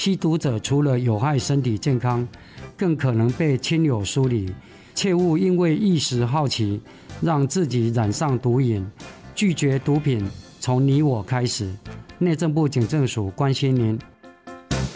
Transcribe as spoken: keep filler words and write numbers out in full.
吸毒者除了有害身体健康，更可能被亲友疏离，切勿因为一时好奇，让自己染上毒瘾。拒绝毒品，从你我开始。内政部警政署关心您。